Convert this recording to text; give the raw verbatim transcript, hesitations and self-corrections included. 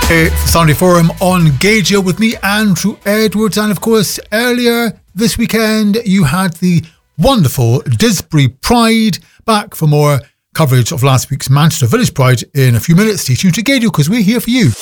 It's Sunday Forum on Gageo with me, Andrew Edwards, and of course earlier this weekend you had the wonderful Didsbury Pride. Back for more coverage of last week's Manchester Village Pride in a few minutes. Stay tuned to Gageo because we're here for you.